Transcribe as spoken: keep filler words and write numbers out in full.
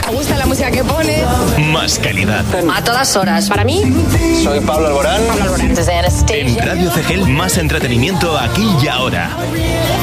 Me gusta la música que pone. Más calidad. A todas horas. Para mí. Soy Pablo Alborán. Pablo Alborán. Desde Anastasia. En Radio C G L, más entretenimiento aquí y ahora.